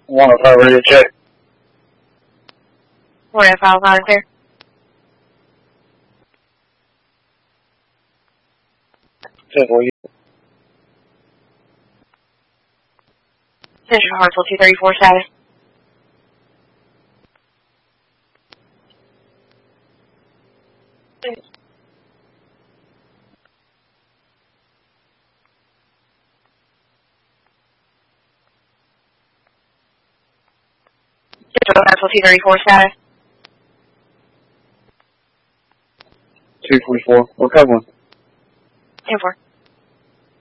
105, ready to check. 105, loud and clear. Check for you. Central Hartsville 234 status. Central Hartsville 234 status. 244. We're covering. 10-4.